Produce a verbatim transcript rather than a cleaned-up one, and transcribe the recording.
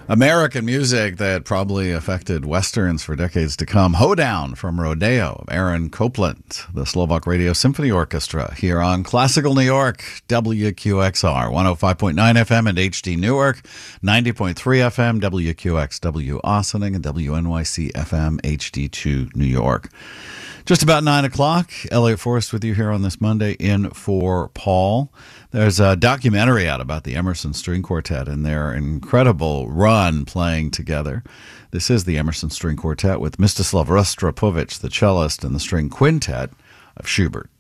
American music that probably affected Westerns for decades to come. Hoedown from Rodeo, Aaron Copland, the Slovak Radio Symphony Orchestra here on Classical New York, W Q X R, one oh five point nine F M and H D Newark, ninety point three F M, W Q X W Ossining, and W N Y C F M, H D two New York. Just about nine o'clock, Elliot Forrest with you here on this Monday in for Paul. There's a documentary out about the Emerson String Quartet and their incredible run playing together. This is the Emerson String Quartet with Mstislav Rostropovich, the cellist, and the string quintet of Schubert.